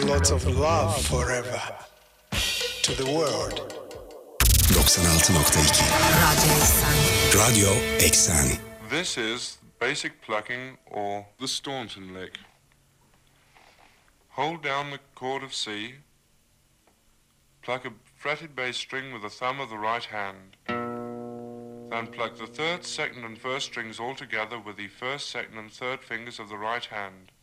lots of love forever to the world. 96.2 Radyo Eksen. This is basic plucking or the Staunton lick. Hold down the chord of C, pluck a fretted bass string with the thumb of the right hand. Then pluck the third, second and first strings all together with the first, second and third fingers of the right hand.